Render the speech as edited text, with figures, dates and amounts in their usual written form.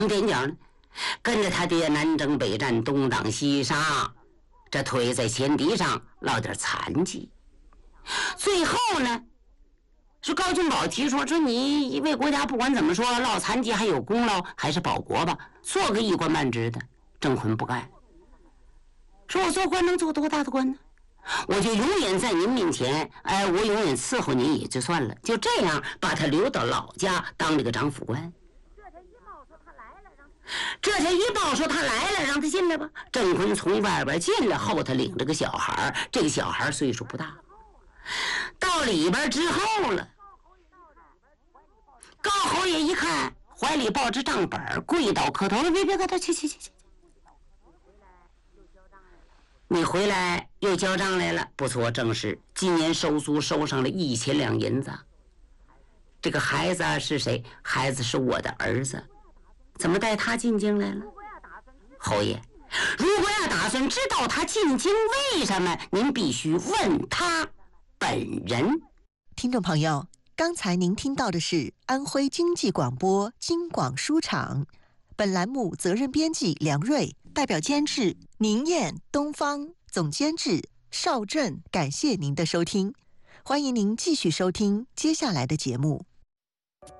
边角呢，跟着他爹南征北战，东挡西杀，这腿在前蹄上落点残疾。最后呢，是高君宝提出说你为国家不管怎么说落残疾还有功劳，还是保国吧，做个一官半职的。郑坤不干，说我做官能做多大的官呢？我就永远在您面前，我永远伺候您也就算了，就这样把他留到老家当这个长府官。这才一报说他来了，让他进来吧。郑坤从外边进来后，他领着个小孩，这个小孩岁数不大，到里边之后了，高侯爷一看，怀里抱着账本，跪倒磕头了，别磕头，去，你回来又交账来了，不错，正是今年收租收上了1000两银子。这个孩子是谁？孩子是我的儿子，怎么带他进京来了？侯爷，如果要打算知道他进京为什么，您必须问他本人。 听众朋友，刚才您听到的是安徽经济广播京广书场，本栏目责任编辑梁瑞，代表监制宁燕、东方，总监制邵振。感谢您的收听，欢迎您继续收听接下来的节目。